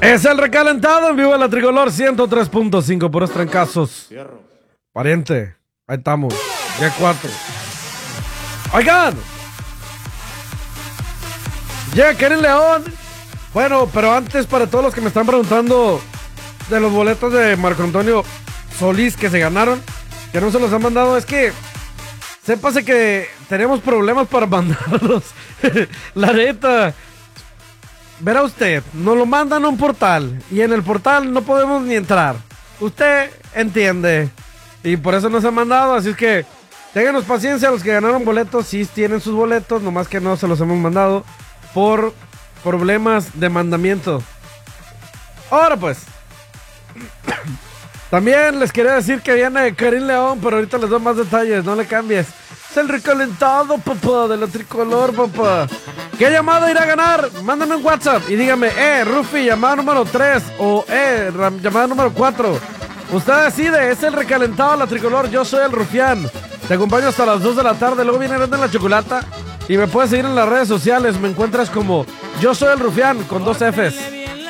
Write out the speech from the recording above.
Es el recalentado en vivo de la Tricolor 103.5 por trancazos. Pariente, ahí estamos. Ya 4. Oigan. Llega Karen León. Bueno, pero antes para todos los que me están preguntando de los boletos de Marco Antonio Solís que se ganaron, que no se los han mandado, es que sépase que tenemos problemas para mandarlos. La neta. Verá usted, nos lo mandan a un portal y en el portal no podemos ni entrar. Usted entiende. Y por eso nos han mandado, así es que ténganos paciencia, los que ganaron boletos sí tienen sus boletos, nomás que no se los hemos mandado por problemas de mandamiento. Ahora pues, también les quería decir que viene Karim León, pero ahorita les doy más detalles, no le cambies. Es el recalentado, papá, de la Tricolor, papá. ¿Qué llamada irá a ganar? Mándame un WhatsApp y dígame, Rufi, llamada número 3 o llamada número 4. Usted decide, es el recalentado de la Tricolor, yo soy el Rufián. Te acompaño hasta las 2 de la tarde, luego viene Grande en la Chocolata y me puedes seguir en las redes sociales, me encuentras como Yo Soy el Rufián con 2 Fs.